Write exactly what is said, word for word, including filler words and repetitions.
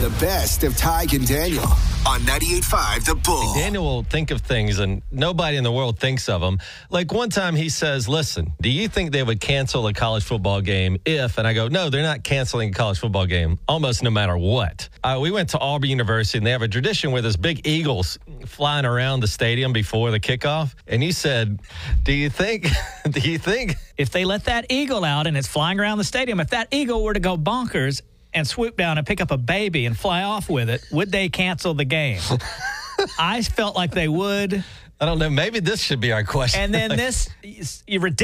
The best of Tig and Daniel on ninety-eight point five The Bull. Daniel will think of things, and nobody in the world thinks of them. Like one time he says, listen, do you think they would cancel a college football game if, and I go, no, they're not canceling a college football game almost no matter what. Uh, we went to Auburn University, and they have a tradition where there's big eagles flying around the stadium before the kickoff. And he said, do you think, do you think? If they let that eagle out and it's flying around the stadium, if that eagle were to go bonkers and swoop down and pick up a baby and fly off with it, would they cancel the game? I felt like they would. I don't know. Maybe this should be our question. And then this, you